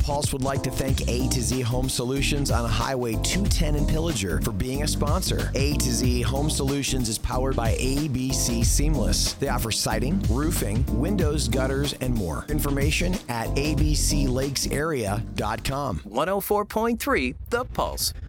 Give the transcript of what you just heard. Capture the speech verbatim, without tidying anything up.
Pulse would like to thank A to Z Home Solutions on Highway two ten in Pillager for being a sponsor. A to Z Home Solutions is powered by A B C Seamless. They offer siding, roofing, windows, gutters, and more. Information at a b c lakes area dot com. one oh four point three The Pulse.